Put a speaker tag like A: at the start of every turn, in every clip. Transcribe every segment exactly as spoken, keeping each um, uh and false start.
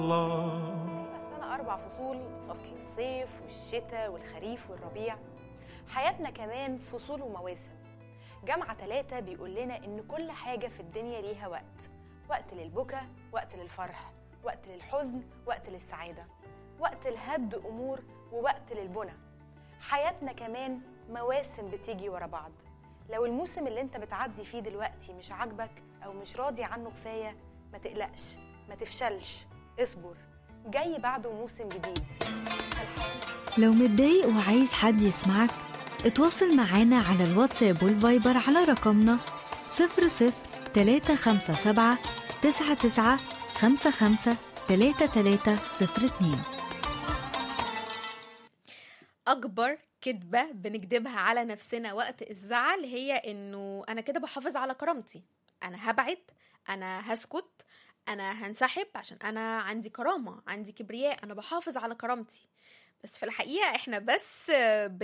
A: السنة أربع فصول، فصل الصيف والشتاء والخريف والربيع. حياتنا كمان فصول ومواسم. جامعة ثلاثة بيقول لنا إن كل حاجة في الدنيا ليها وقت، وقت للبكا، وقت للفرح، وقت للحزن، وقت للسعادة، وقت لهد أمور، ووقت للبنى. حياتنا كمان مواسم بتيجي ورا بعض. لو الموسم اللي انت بتعدي فيه دلوقتي مش عاجبك أو مش راضي عنه كفاية، ما تقلقش، ما تفشلش، اصبر، جاي بعده موسم جديد.
B: لو متضايق وعايز حد يسمعك، اتواصل معانا على الواتساب والفايبر على رقمنا صفر صفر تلاتة خمسة سبعة تسعة تسعة خمسة خمسة تلاتة تلاتة صفر اتنين.
C: أكبر كدبة بنكدبها على نفسنا وقت الزعل هي إنه أنا كده بحافظ على كرامتي، أنا هبعد، أنا هسكت، أنا هنسحب عشان أنا عندي كرامة، عندي كبرياء، أنا بحافظ على كرامتي. بس في الحقيقة إحنا بس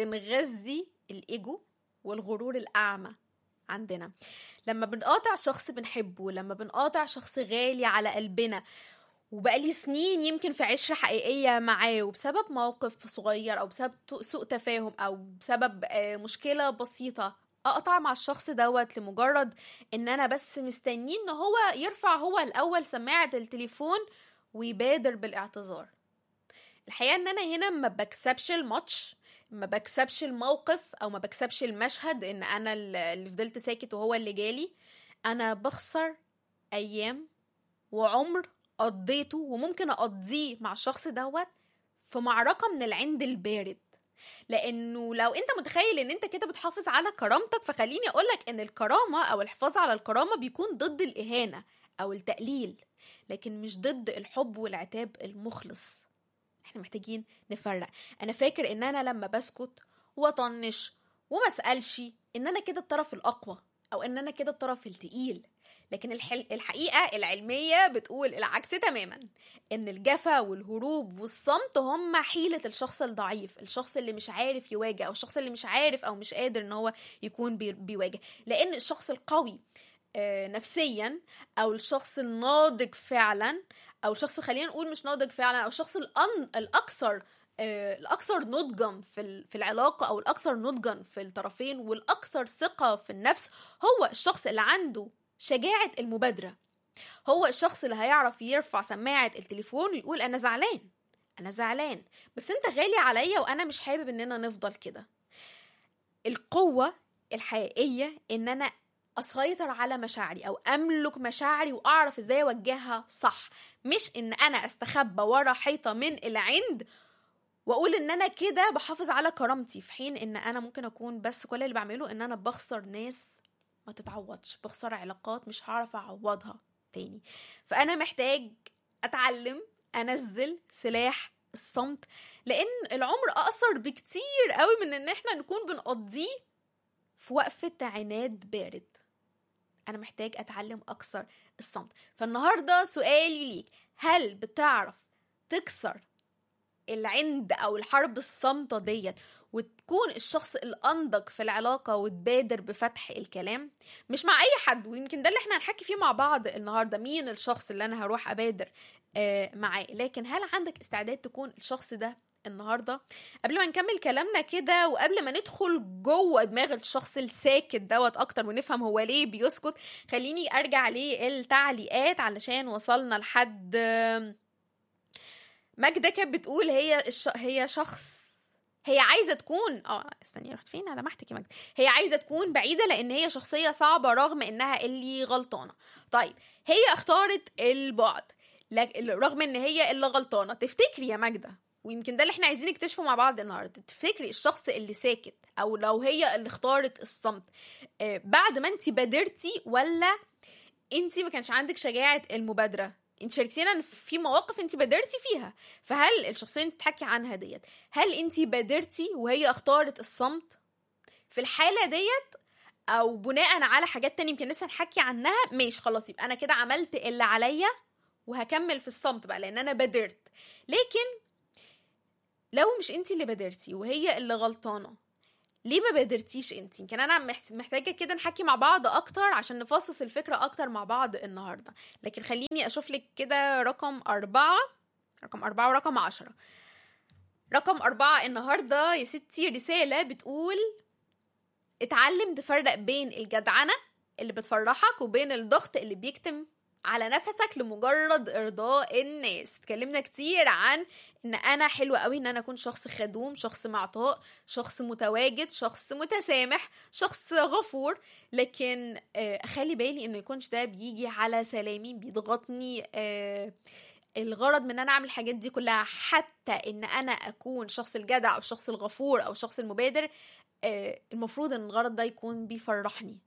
C: بنغذي الإيجو والغرور الأعمى عندنا. لما بنقاطع شخص بنحبه، لما بنقاطع شخص غالي على قلبنا وبقالي سنين يمكن في عشرة حقيقية معاه، وبسبب موقف صغير أو بسبب سوء تفاهم أو بسبب مشكلة بسيطة أقطع مع الشخص دوت لمجرد إن أنا بس مستنين إن هو يرفع هو الأول سماعة التليفون ويبادر بالاعتذار. الحقيقة إن أنا هنا ما بكسبش الماتش، ما بكسبش الموقف أو ما بكسبش المشهد إن أنا اللي فضلت ساكت وهو اللي جالي. أنا بخسر أيام وعمر قضيته وممكن أقضيه مع الشخص دوت في معركة من العند البارد. لأنه لو أنت متخيل إن أنت كده بتحافظ على كرامتك، فخليني أقولك إن الكرامة أو الحفاظ على الكرامة بيكون ضد الإهانة أو التقليل، لكن مش ضد الحب والعتاب المخلص. احنا محتاجين نفرق. انا فاكر ان انا لما بسكت وطنش وما اسالش ان انا كده الطرف الاقوى او ان انا كده الطرف التقيل، لكن الحقيقه العلميه بتقول العكس تماما، ان الجفا والهروب والصمت هم حيله الشخص الضعيف، الشخص اللي مش عارف يواجه او الشخص اللي مش عارف او مش قادر ان هو يكون بيواجه. لان الشخص القوي نفسيا او الشخص الناضج فعلا او الشخص خلينا نقول مش ناضج فعلا او الشخص الأن الاكثر الاكثر نضجا في في العلاقه او الاكثر نضجا في الطرفين والاكثر ثقه في النفس هو الشخص اللي عنده شجاعه المبادره، هو الشخص اللي هيعرف يرفع سماعه التليفون ويقول انا زعلان انا زعلان بس انت غالي عليا وانا مش حابب اننا نفضل كده. القوه الحقيقيه ان انا أسيطر على مشاعري أو أملك مشاعري وأعرف إزاي أوجهها صح، مش إن أنا أستخبى ورا حيطة من العند وأقول إن أنا كده بحافظ على كرامتي، في حين إن أنا ممكن أكون بس كل اللي بعمله إن أنا بخسر ناس ما تتعوضش، بخسر علاقات مش هعرف أعوضها تاني. فأنا محتاج أتعلم أنزل سلاح الصمت، لأن العمر أقصر بكتير قوي من إن إحنا نكون بنقضيه في وقفة عناد بارد. أنا محتاج أتعلم أكثر الصمت. فالنهاردة سؤالي ليك، هل بتعرف تكسر العند أو الحرب الصامتة ديت وتكون الشخص الأنضج في العلاقة وتبادر بفتح الكلام؟ مش مع أي حد، ويمكن ده اللي احنا هنحكي فيه مع بعض النهاردة، مين الشخص اللي أنا هروح أبادر آه معاه، لكن هل عندك استعداد تكون الشخص ده النهاردة؟ قبل ما نكمل كلامنا كده وقبل ما ندخل جوه دماغ الشخص الساكت دوت اكتر ونفهم هو ليه بيسكت، خليني ارجع للتعليقات علشان وصلنا لحد ماجدة كانت بتقول هي الش... هي شخص هي عايزة تكون اه استني رحت فين انا محتك يا ماجدة، هي عايزة تكون بعيدة لان هي شخصية صعبة رغم انها اللي غلطانة. طيب هي اختارت البعد لك... رغم ان هي اللي غلطانة. تفتكري يا ماجدة، ويمكن ده اللي احنا عايزين نكتشفه مع بعض النهارده، تفتكري الشخص اللي ساكت او لو هي اللي اختارت الصمت آه بعد ما انتي بادرتي ولا انتي ما كانش عندك شجاعة المبادرة؟ انت شاركتينا في مواقف انتي بادرتي فيها، فهل الشخصية اللي بتحكي عنها ديت هل انتي بادرتي وهي اختارت الصمت في الحالة ديت، او بناء على حاجات تانية يمكن لسه نحكي عنها؟ ماشي خلاص، يبقى انا كده عملت اللي عليا وهكمل في الصمت بقى لان انا بادرت. لكن لو مش انتي اللي بادرتي وهي اللي غلطانة، ليه ما بادرتيش انتي؟ يمكن انا محتاجة كده نحكي مع بعض اكتر عشان نفصص الفكرة اكتر مع بعض النهاردة. لكن خليني اشوف لك كده رقم اربعة رقم أربعة ورقم عشرة. رقم أربعة النهاردة يا ستي رسالة بتقول اتعلم تفرق بين الجدعنة اللي بتفرحك وبين الضغط اللي بيكتم على نفسك لمجرد ارضاء الناس. اتكلمنا كتير عن ان انا حلوة قوي ان انا اكون شخص خدوم، شخص معطاء، شخص متواجد، شخص متسامح، شخص غفور، لكن اخلي بالي انه يكونش ده بيجي على سلامي، بيضغطني. آه الغرض من ان انا اعمل الحاجات دي كلها حتى ان انا اكون شخص الجدع او الشخص الغفور او الشخص المبادر، آه المفروض ان الغرض ده يكون بيفرحني.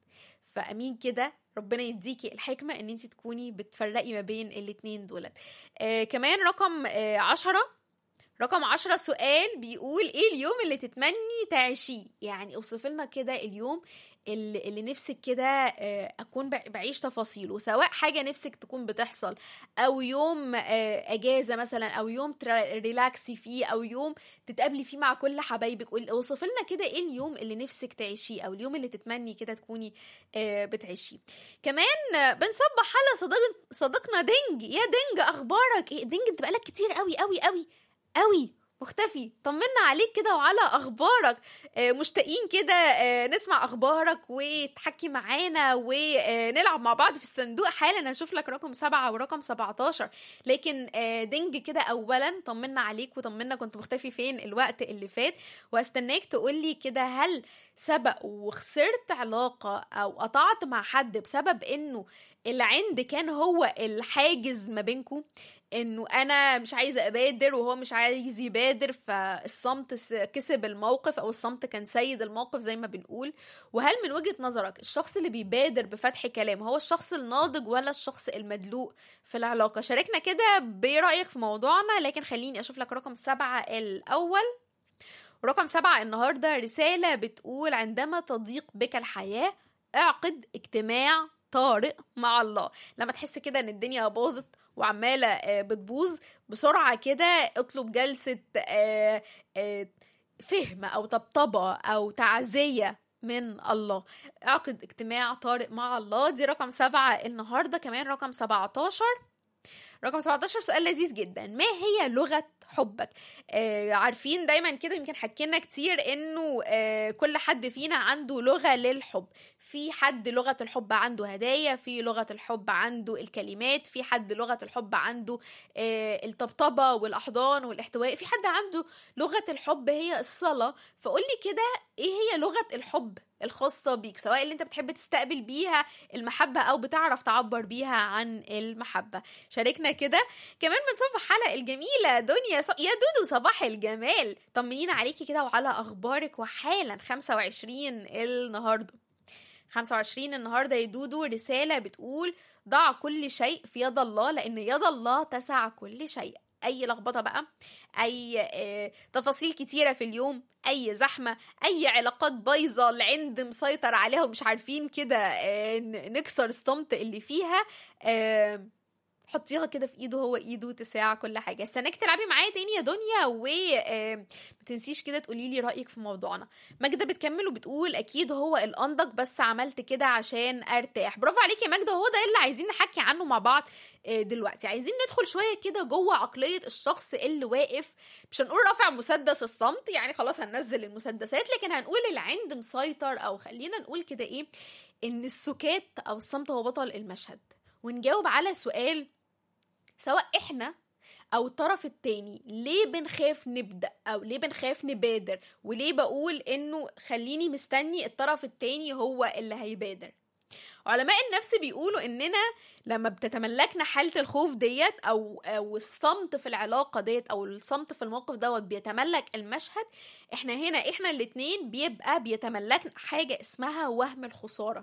C: فامين كده ربنا يديكي الحكمة ان انت تكوني بتفرقي ما بين الاتنين دولت. آه كمان رقم آه عشرة رقم عشرة سؤال بيقول ايه اليوم اللي تتمني تعيشيه؟ يعني اوصف لنا كده اليوم اللي, اللي نفسك كده آه اكون بعيش تفاصيله، سواء حاجة نفسك تكون بتحصل او يوم آه اجازة مثلا، او يوم ريلاكسي فيه، او يوم تتقابلي فيه مع كل حبايبك. اوصف لنا كده ايه اليوم اللي نفسك تعيشيه او اليوم اللي تتمني كده تكوني آه بتعيشيه. كمان آه بنصبح على صديق صديقنا دينج. يا دينج اخبارك ايه؟ دينج انت بقالك كتير قوي قوي قوي قوي مختفي، طمنا عليك كده وعلى اخبارك. آه مشتاقين كده آه نسمع اخبارك وتحكي معانا ونلعب مع بعض في الصندوق. حالا هشوف لك رقم سبعة ورقم سبعتاشر، لكن آه دينج كده اولا طمنا عليك وطمنا كنت مختفي فين الوقت اللي فات، واستناك تقولي كده هل سبق وخسرت علاقة او قطعت مع حد بسبب انه العند كان هو الحاجز ما بينكم، انه انا مش عايزه ابادر وهو مش عايز يبادر، فالصمت كسب الموقف او الصمت كان سيد الموقف زي ما بنقول. وهل من وجهة نظرك الشخص اللي بيبادر بفتح كلام هو الشخص الناضج ولا الشخص المدلوق في العلاقة؟ شاركنا كده برأيك في موضوعنا، لكن خليني اشوف لك رقم سبعة الاول. رقم سبعة النهاردة رسالة بتقول عندما تضيق بك الحياة اعقد اجتماع طارئ مع الله. لما تحس كده ان الدنيا باظت وعمالة بتبوظ، بسرعة كده اطلب جلسة فهم أو طبطبة أو تعزية من الله. اعقد اجتماع طارئ مع الله. دي رقم سبعة النهاردة. كمان رقم سبعتاشر رقم سبعتاشر سؤال لذيذ جدا. ما هي لغة حبك؟ آه عارفين دايما كده يمكن حكينا كتير انه آه كل حد فينا عنده لغة للحب. في حد لغة الحب عنده هدايا، في لغة الحب عنده الكلمات، في حد لغة الحب عنده آه الطبطبة والأحضان والاحتواء، في حد عنده لغة الحب هي الصلاة. فقولي كده ايه هي لغة الحب الخاصة بيك، سواء اللي انت بتحب تستقبل بيها المحبة او بتعرف تعبر بيها عن المحبة. شاركنا كده. كمان بنصبح حلقة الجميلة دنيا ص... يا دودو صباح الجمال، طمنينا عليكي كده وعلى اخبارك. وحالا خمسة وعشرين النهاردة خمسة وعشرين النهاردة يا دودو رسالة بتقول ضع كل شيء في يد الله لان يد الله تسع كل شيء. اي لخبطه بقى، اي اه تفاصيل كتيره في اليوم، اي زحمه، اي علاقات بايظه العند مسيطر عليها ومش عارفين كده اه نكسر الصمت اللي فيها، اه حطيها كده في ايده، هو ايده تساع كل حاجه. استناك تلعبي معايا تاني يا دنيا، و ما تنسيش كده تقولي لي رايك في موضوعنا. ماجده بتكمل وبتقول اكيد هو الانضج بس عملت كده عشان ارتاح. برافو عليكي يا ماجده، هو ده اللي عايزين نحكي عنه مع بعض دلوقتي. عايزين ندخل شويه كده جوه عقليه الشخص اللي واقف، مش هنقول رافع مسدس الصمت يعني خلاص هننزل المسدسات، لكن هنقول العند مسيطر، او خلينا نقول كده ايه ان السكات او الصمت هو بطل المشهد. ونجاوب على سؤال سواء احنا او الطرف التاني ليه بنخاف نبدأ او ليه بنخاف نبادر، وليه بقول انه خليني مستني الطرف التاني هو اللي هيبادر. علماء النفس بيقولوا اننا لما بتتملكنا حالة الخوف ديت او او الصمت في العلاقة ديت او الصمت في الموقف دوت بيتملك المشهد، احنا هنا احنا الاتنين بيبقى بيتملكنا حاجة اسمها وهم الخسارة.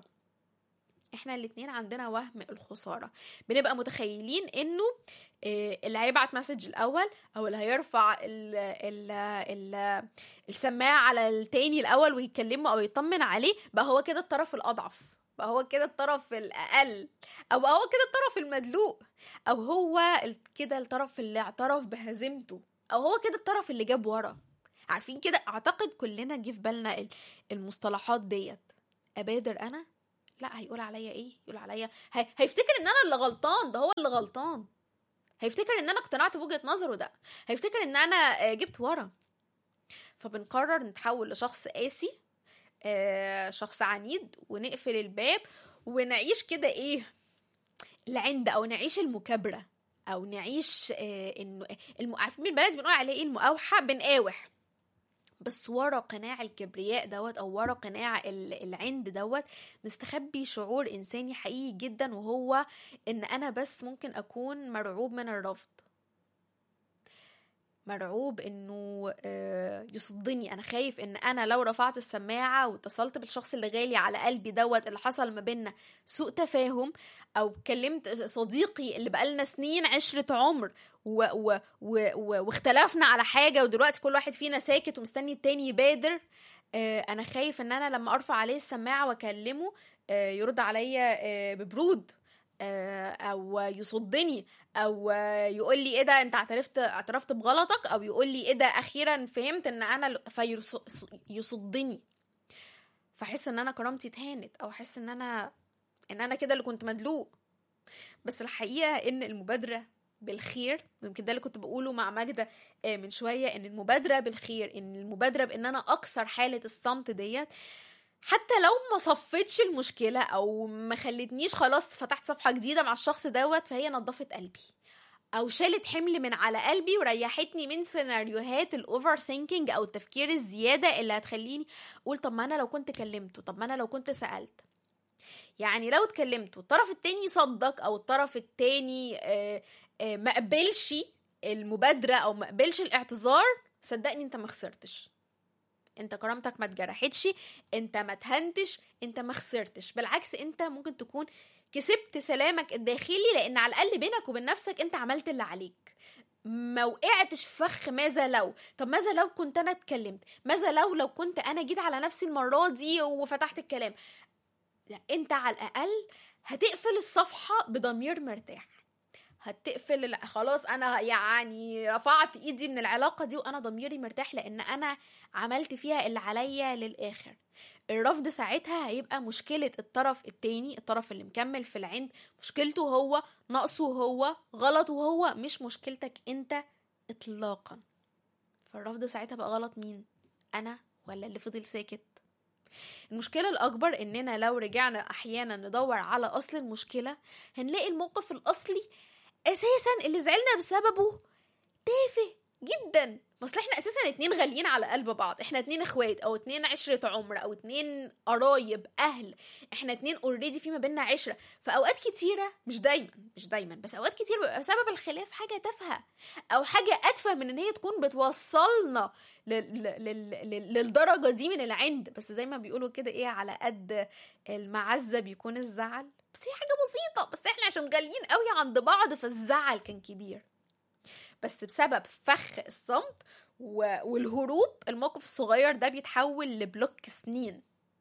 C: احنا الاتنين عندنا وهم الخسارة، بنبقى متخيلين انه اللي هيبعت مسج الاول او اللي هيرفع ال ال ال السماعة على التاني الاول ويكلمه او يطمن عليه بقى هو كده الطرف الاضعف، بقى هو كده الطرف الاقل، او بقى هو كده الطرف المدلوق، او هو كده الطرف اللي اعترف بهزيمته، او هو كده الطرف اللي جاب ورا. عارفين كده؟ اعتقد كلنا جه في بالنا المصطلحات ديت. ابادر انا؟ لا، هيقول عليا ايه؟ يقول عليا هي... هيفتكر ان انا اللي غلطان، ده هو اللي غلطان. هيفتكر ان انا اقتنعت بوجهة نظره ده، هيفتكر ان انا جبت ورا. فبنقرر نتحول لشخص قاسي، شخص عنيد، ونقفل الباب ونعيش كده ايه العند، او نعيش المكابرة، او نعيش انه الم... عارفين البلد بنقول عليه ايه، المقاوحة، بنقاوح بس ورا قناع الكبرياء دوت، او ورا قناع العند دوت مستخبي شعور انساني حقيقي جدا، وهو ان انا بس ممكن اكون مرعوب من الرفض، مرعوب انه يصدني، انا خايف ان انا لو رفعت السماعة واتصلت بالشخص اللي غالي على قلبي دوت، اللي حصل ما بيننا سوء تفاهم، او كلمت صديقي اللي بقالنا سنين عشرة عمر و و و و واختلفنا على حاجة، ودلوقتي كل واحد فينا ساكت ومستني التاني يبادر، انا خايف ان انا لما ارفع عليه السماعة واكلمه يرد عليا ببرود، او يصدني، او يقول لي ايه ده انت اعترفت اعترفت بغلطك، او يقول لي ايه ده اخيرا فهمت ان انا، فيصدني، فاحس ان انا كرامتي اتهانت، او احس ان انا ان انا كده اللي كنت مدلوق. بس الحقيقه ان المبادره بالخير، ويمكن ده اللي كنت بقوله مع ماجدة من شويه، ان المبادره بالخير، ان المبادره بان انا اكسر حاله الصمت ديت، حتى لو ما صفتش المشكلة او ما خلتنيش خلاص فتحت صفحة جديدة مع الشخص دوت، فهي نظفت قلبي، او شالت حمل من على قلبي، وريحتني من سيناريوهات الاوفر ثينكينج او التفكير الزيادة اللي هتخليني اقول طب ما انا لو كنت كلمته، طب ما انا لو كنت سألت. يعني لو اتكلمت والطرف التاني صدق، او الطرف التاني آآ آآ ما قبلش المبادرة او ما قبلش الاعتذار، صدقني انت ما خسرتش، انت كرامتك ما اتجرحتش، انت ما تهنتش، انت ما خسرتش، بالعكس انت ممكن تكون كسبت سلامك الداخلي، لان على الاقل بينك وبين نفسك انت عملت اللي عليك، ما وقعتش في فخ ماذا لو، طب ماذا لو كنت انا اتكلمت، ماذا لو لو كنت انا جيت على نفسي المرة دي وفتحت الكلام. لا، انت على الاقل هتقفل الصفحة بضمير مرتاح، هتقفل خلاص انا يعني رفعت ايدي من العلاقة دي وانا ضميري مرتاح، لان انا عملت فيها اللي عليا للاخر. الرفض ساعتها هيبقى مشكلة الطرف التاني، الطرف اللي مكمل في العند، مشكلته هو، نقصه هو، غلطه هو، مش مشكلتك انت اطلاقا. فالرفض ساعتها بقى غلط مين؟ انا ولا اللي فضل ساكت؟ المشكلة الأكبر إننا لو رجعنا أحيانا ندور على أصل المشكلة، هنلاقي الموقف الأصلي أساسا اللي زعلنا بسببه تافه جدا. مصل احنا أساسا اتنين غاليين على قلب بعض، احنا اتنين اخوات، أو اتنين عشرة عمر، أو اتنين قرايب أهل، احنا اتنين اوريدي في ما بيننا عشرة. فأوقات كتيرة، مش دايما مش دايما بس أوقات كتير بيبقى سبب الخلاف حاجة تافهة، أو حاجة أتفه من إن هي تكون بتوصلنا للدرجة دي من العند. بس زي ما بيقولوا كده ايه، على قد المعزة بيكون الزعل، بس هي حاجة بسيطة، بس احنا عشان غاليين قوي عند بعض فالزعل كان كبير. بس بسبب فخ الصمت والهروب، الموقف الصغير ده بيتحول لبلوك سنين.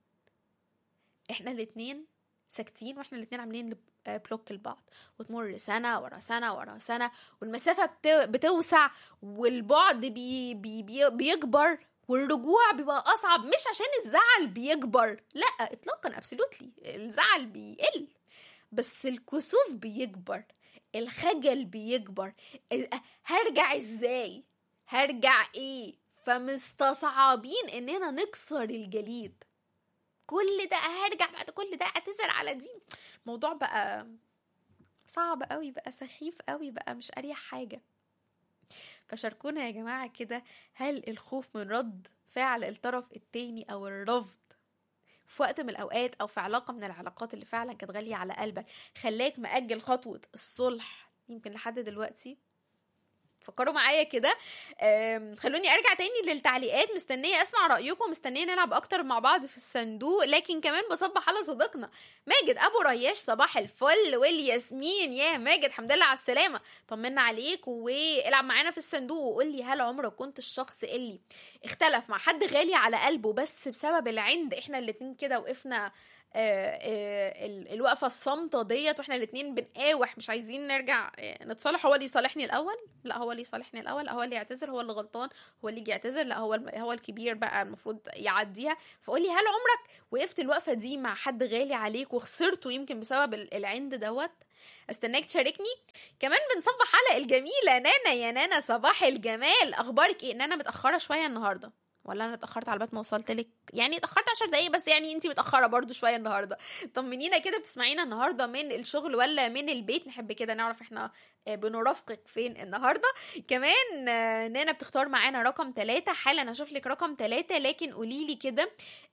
C: احنا الاتنين ساكتين، واحنا الاتنين عاملين بلوك لبعض، وتمر سنة ورا سنة ورا سنة، والمسافة بتوسع، والبعد بي بي بي بيكبر، والرجوع بيبقى أصعب. مش عشان الزعل بيكبر، لا اطلاقا، ابسولوتلي الزعل بيقل، بس الكسوف بيكبر، الخجل بيكبر، هرجع ازاي، هرجع ايه، فمستصعبين اننا نكسر الجليد. كل ده هرجع بعد كل ده اعتذر على دي، الموضوع بقى صعب قوي، بقى سخيف قوي، بقى مش اريح حاجة. فشاركونا يا جماعة كده، هل الخوف من رد فعل الطرف التاني او الرفض في وقت من الأوقات أو في علاقة من العلاقات اللي فعلا كانت غالية على قلبك خلاك مأجل خطوة الصلح يمكن لحد دلوقتي؟ فكروا معايا كده. خلوني أرجع تاني للتعليقات، مستنية أسمع رأيكم، مستنية نلعب أكتر مع بعض في الصندوق. لكن كمان بصبح على صديقنا ماجد أبو رياش، صباح الفل والياسمين. يا ماجد الحمد لله على السلامة، طمنا عليك والعب معانا في الصندوق وقول لي، هل عمرك كنت الشخص اللي اختلف مع حد غالي على قلبه بس بسبب العند؟ احنا الاتنين كده وقفنا آه آه ال- الوقفه الصامته ديت واحنا الاتنين بنقاوح مش عايزين نرجع آه نتصالح، هو اللي يصالحني الاول، لا هو اللي يصالحني الاول، هو اللي يعتذر، هو اللي غلطان، هو اللي يجي يعتذر، لا هو الم- هو الكبير بقى المفروض يعديها. فقولي هل عمرك وقفت الوقفه دي مع حد غالي عليك وخسرته يمكن بسبب ال- العند دوت؟ استناك تشاركني. كمان بنصبح على الجميله نانا. يا نانا صباح الجمال، اخبارك ايه؟ نانا متاخره شويه النهارده ولا انا اتاخرت على بال ما وصلت لك؟ يعني اتاخرت عشر دقايق بس، يعني انتي متاخره برضو شويه النهارده. طمنينا كده، بتسمعينا النهارده من الشغل ولا من البيت؟ نحب كده نعرف احنا بنرافقك فين النهارده. كمان نانا بتختار معانا رقم ثلاثة. حالا هشوف لك رقم ثلاثة، لكن قولي لي كده،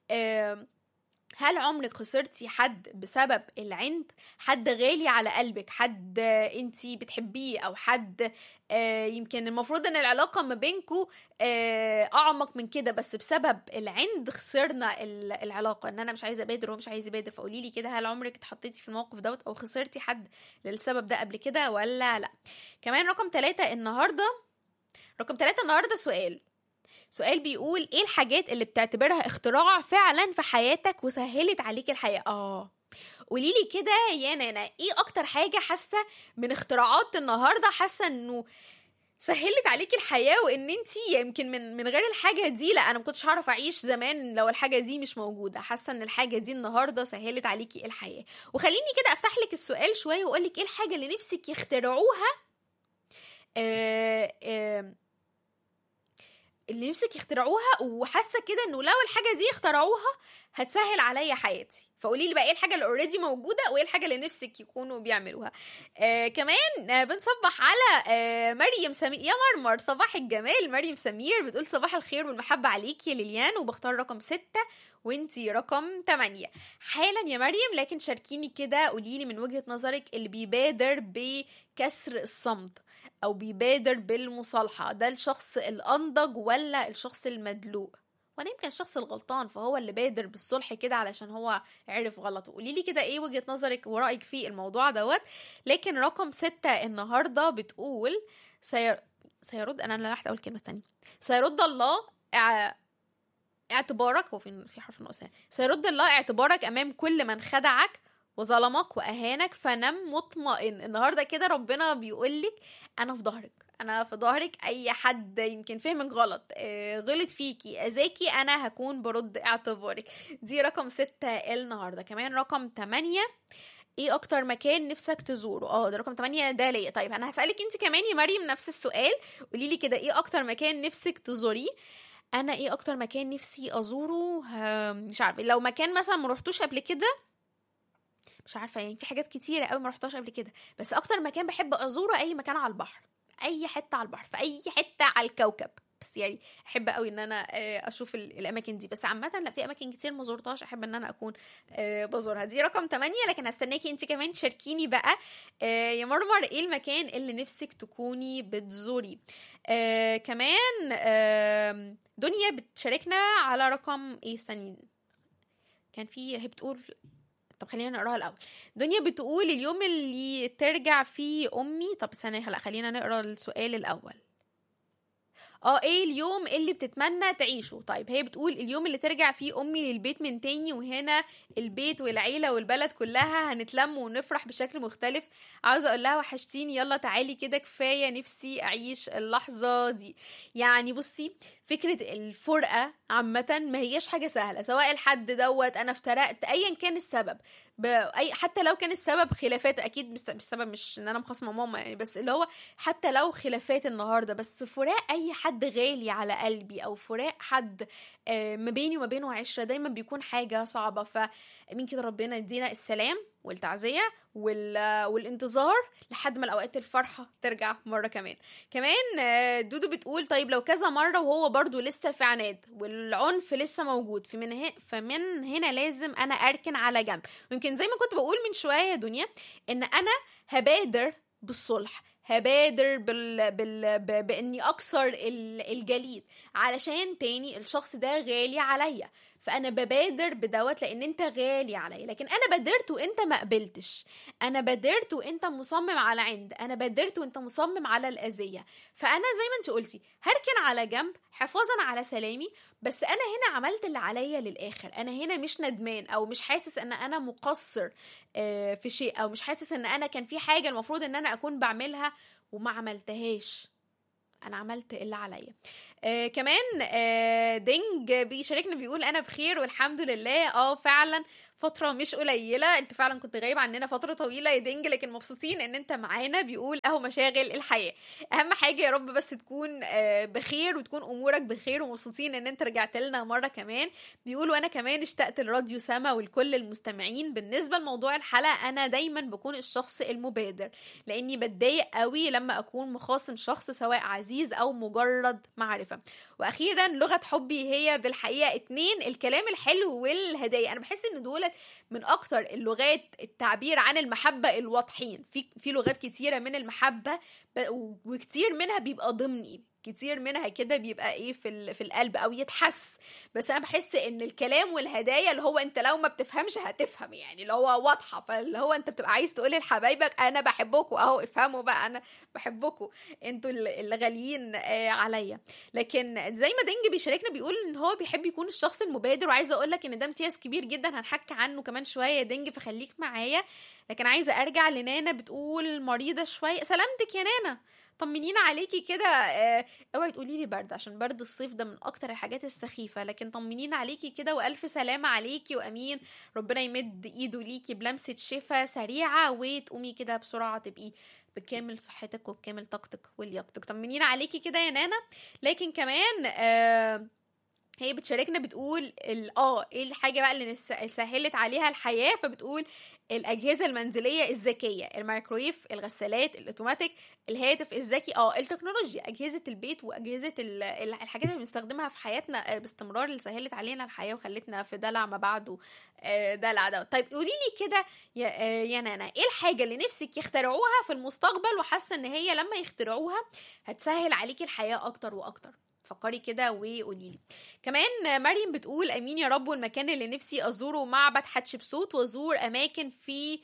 C: هل عمرك خسرتي حد بسبب العند؟ حد غالي على قلبك، حد انتي بتحبيه، او حد آه يمكن المفروض ان العلاقة ما بينكو آه اعمق من كده، بس بسبب العند خسرنا العلاقة، ان انا مش عايزة ابادر وهو مش عايز يبادر. فقولي لي كده، هل عمرك اتحطيتي في الموقف دوت او خسرتي حد للسبب ده قبل كده ولا لا؟ كمان رقم ثلاثة النهاردة، رقم ثلاثة النهاردة سؤال سؤال بيقول ايه الحاجات اللي بتعتبرها اختراع فعلا في حياتك وسهلت عليك الحياة؟ اه قوليلي كده يا نانا، ايه اكتر حاجة حاسة من اختراعات النهاردة حاسة انه سهلت عليكي الحياة، وان انتي يمكن من من غير الحاجة دي لا انا ما كنتش هعرف اعيش زمان لو الحاجة دي مش موجودة. حاسة ان الحاجة دي النهاردة سهلت عليكي الحياة. وخليني كده افتح لك السؤال شوية واقولك ايه الحاجة اللي نفسك يخترعوها آه آه اللي نفسك يخترعوها وحاسه كده انه لو الحاجه دي اخترعوها هتسهل عليا حياتي. فقولي لي بقى ايه الحاجه اللي اوريدي موجوده وايه الحاجه اللي نفسك يكونوا بيعملوها. آه كمان آه بنصبح على آه مريم سمير. يا مرمر صباح الجمال. مريم سمير بتقول صباح الخير والمحبه عليكي يا ليليان، وبختار رقم ستة وانتي رقم تمانية حالا يا مريم. لكن شاركيني كده، قوليلي من وجهه نظرك اللي بيبادر بكسر الصمت او بيبادر بالمصالحة، ده الشخص الانضج ولا الشخص المدلوق؟ وانا يمكن الشخص الغلطان فهو اللي بادر بالصلح كده علشان هو عرف غلطه. قولي لي كده ايه وجهة نظرك ورأيك في الموضوع دوت. لكن رقم ستة النهاردة بتقول سير... سيرد انا لا اقول كلمة تانية سيرد الله ا... اعتبارك، هو في في حرف النقص، سيرد الله اعتبارك امام كل من خدعك وظلمك واهانك فنم مطمئن. النهارده كده ربنا بيقولك انا في ظهرك، انا في ظهرك. اي حد يمكن فهمك غلط آه، غلط فيكي اذاكي، انا هكون برد اعتبارك. دي رقم ستة النهارده. كمان رقم تمانية، ايه اكتر مكان نفسك تزوره؟ اه ده رقم تمانية ده ليا. طيب انا هسألك انت كمان يا مريم نفس السؤال، قوليلي كده ايه اكتر مكان نفسك تزوريه؟ انا ايه اكتر مكان نفسي ازوره؟ مش عارفه، لو مكان مثلا ما رحتوش قبل كده مش عارفه، يعني في حاجات كتيره قوي ما رحتهاش قبل كده، بس اكتر مكان بحب ازوره اي مكان على البحر، اي حته على البحر في اي حته على الكوكب. بس يعني احب قوي ان انا اشوف الاماكن دي. بس عامه لا، في اماكن كتير ما زرتهاش احب ان انا اكون بزورها. دي رقم تمانية. لكن هستناكي انت كمان تشاركيني بقى يا مرمر ايه المكان اللي نفسك تكوني بتزوري. كمان دنيا بتشاركنا على رقم ايه استنين كان في، هي بتقول، طب خلينا نقراها الاول. دنيا بتقول اليوم اللي ترجع فيه امي. طب ثانيه، هلا خلينا نقرا السؤال الاول. اه ايه اليوم اللي بتتمنى تعيشه؟ طيب هي بتقول اليوم اللي ترجع فيه امي للبيت من تاني، وهنا البيت والعيله والبلد كلها هنتلم ونفرح بشكل مختلف. عاوزه اقول لها وحشتيني، يلا تعالي كده كفايه نفسي اعيش اللحظه دي. يعني بصي، فكره الفرقه عامه ما هيش حاجه سهله، سواء الحد دوت انا افترقت ايا كان السبب، بأي حتى لو كان السبب خلافات، اكيد مش سبب مش ان انا مخاصمه ماما يعني، بس اللي هو حتى لو خلافات النهارده، بس فراق اي حد غالي على قلبي او فراق حد ما بيني وما بينه عشره دايما بيكون حاجه صعبه. فمين كده ربنا يدينا السلام والتعزيه والانتظار لحد ما الاوقات الفرحه ترجع مره كمان. كمان دودو بتقول طيب لو كذا مره وهو برضو لسه في عناد والعنف لسه موجود، فمن فمن هنا لازم انا اركن على جنب. ويمكن زي ما كنت بقول من شويه يا دنيا ان انا هبادر بالصلح، هبادر بال... بال... ب... باني اكسر الجليد علشان تاني الشخص ده غالي عليا. فانا ببادر بدوت لان انت غالي عليا. لكن انا بادرت وانت ما قبلتش، انا بادرت وانت مصمم على عند، انا بادرت وانت مصمم على الاذيه، فانا زي ما انت قلتي هركن على جنب حفاظا على سلامي. بس انا هنا عملت اللي عليا للاخر، انا هنا مش ندمان او مش حاسس ان انا مقصر في شيء، او مش حاسس ان انا كان في حاجه المفروض ان انا اكون بعملها وما عملتهاش، انا عملت اللي عليا. آه كمان آه دينج بيشاركنا بيقول انا بخير والحمد لله. اه فعلا فتره مش قليله، انت فعلا كنت غايب عننا فتره طويله يا دينج، لكن مبسوطين ان انت معانا. بيقول اهو مشاغل الحياه، اهم حاجه يا رب بس تكون آه بخير وتكون امورك بخير، ومبسوطين ان انت رجعت لنا مره كمان. بيقول وانا كمان اشتقت لراديو سما ولكل المستمعين. بالنسبه لموضوع الحلقه انا دايما بكون الشخص المبادر، لاني بتضايق قوي لما اكون مخاصم شخص سواء عزيز او مجرد معرفه. واخيرا لغه حبي هي بالحقيقه اتنين، الكلام الحلو والهدايا. انا بحس ان دول من اكتر اللغات التعبير عن المحبه الواضحين. في في لغات كتيره من المحبه وكتير منها بيبقى ضمني، كتير منها كده بيبقى ايه في في القلب او يتحس. بس انا بحس ان الكلام والهدايا اللي هو انت لو ما بتفهمش هتفهم، يعني اللي هو واضحه، فاللي هو انت بتبقى عايز تقول لحبايبك انا بحبكم، اهو افهموا بقى انا بحبكم، انتوا اللي غاليين عليا. لكن زي ما دينج بيشاركنا بيقول ان هو بيحب يكون الشخص المبادر، وعايزه اقول لك ان ده امتياز كبير جدا هنحكي عنه كمان شويه يا دينج، فخليك معايا. لكن عايزه ارجع لنانا بتقول مريضه شويه. سلامتك يا نانا، طمنينا عليكي كده. اه اوعي تقولي لي برد، عشان برد الصيف ده من اكتر الحاجات السخيفه، لكن طمنينا عليكي كده والف سلامه عليكي، وامين ربنا يمد ايده ليكي بلمسه شفاء سريعه وتقومي كده بسرعه تبقي بكامل صحتك وبكامل طاقتك ولياقتك. طمنينا عليكي كده يا نانا. لكن كمان اه هي بتشاركنا بتقول اه ايه الحاجه بقى اللي سهلت عليها الحياه، فبتقول الاجهزه المنزليه الذكيه، الميكرويف، الغسالات الاوتوماتيك، الهاتف الذكي، اه التكنولوجيا، اجهزه البيت واجهزه الحاجات اللي بنستخدمها في حياتنا باستمرار اللي سهلت علينا الحياه وخلتنا في دلع ما بعده دلع ده. طيب قولي لي كده يا يا نانا، ايه الحاجه اللي نفسك يخترعوها في المستقبل وحاسه ان هي لما يخترعوها هتسهل عليكي الحياه اكتر واكتر؟ فكري كده وقوليلي. كمان مريم بتقول امين يا رب، والمكان اللي نفسي ازوره معبد حتشبسوت، وازور اماكن في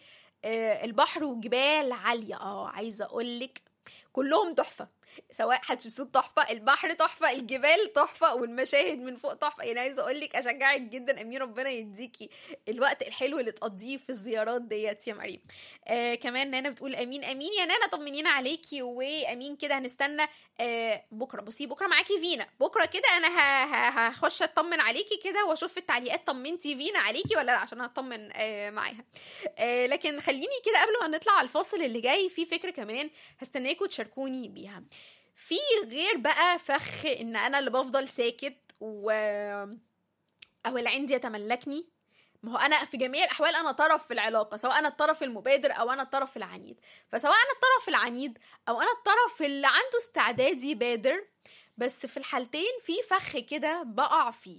C: البحر وجبال عاليه. اه عايزه اقولك كلهم تحفه، سواء حتشبسوت تحفه، البحر تحفه، الجبال تحفه، والمشاهد من فوق تحفه. يعني عايزه اقول لك اشجعك جدا امين، ربنا يديكي الوقت الحلو اللي تقضيه في الزيارات ديت يا مريم. آه كمان نانا بتقول امين امين يا نانا، طمنينا عليكي. وامين كده هنستنى آه بكره. بصي بكره معاكي فينا، بكره كده انا هخش اطمن عليكي كده واشوف في التعليقات طمنتي فينا عليكي ولا لا، عشان هطمن آه معاها. آه لكن خليني كده قبل ما نطلع على الفاصل اللي جاي في فكره كمان هستناكم تشاركوني بيها. في غير بقى فخ ان انا اللي بفضل ساكت و او اللي عندي يتملكني، ما هو انا في جميع الاحوال انا طرف في العلاقه، سواء انا الطرف المبادر او انا الطرف العنيد. فسواء انا الطرف العنيد او انا الطرف اللي عنده استعداد يبادر، بس في الحالتين في فخ كده بقع فيه،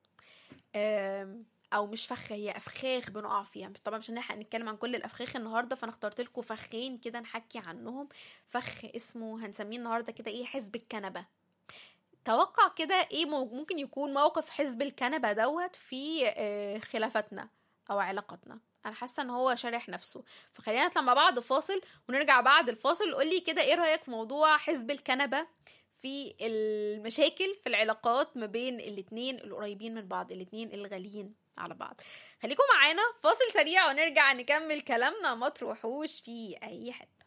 C: او مش فخ، هي افخاخ بنقع فيها. طبعا مش هنلحق نتكلم عن كل الافخاخ النهارده، فانا اخترت لكم فخين كده نحكي عنهم. فخ اسمه هنسميه النهارده كده ايه، حزب الكنبه. توقع كده ايه ممكن يكون موقف حزب الكنبه دوت في خلافتنا او علاقتنا. انا حاسه ان هو شارح نفسه، فخلينا نطلع مع بعض فاصل ونرجع بعد الفاصل. قولي كده ايه رايك في موضوع حزب الكنبه في المشاكل في العلاقات ما بين الاتنين القريبين من بعض، الاتنين الغاليين على بعض. خليكم معانا فاصل سريع ونرجع نكمل كلامنا، ما تروحوش في اي حته.